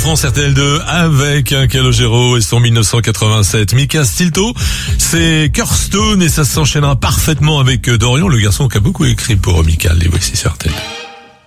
France RTL2 avec Calogero et son 1987. Mika Stilto, c'est Kirstone et ça s'enchaînera parfaitement avec Dorian, le garçon qui a beaucoup écrit pour Mika. Les voici sur RTL.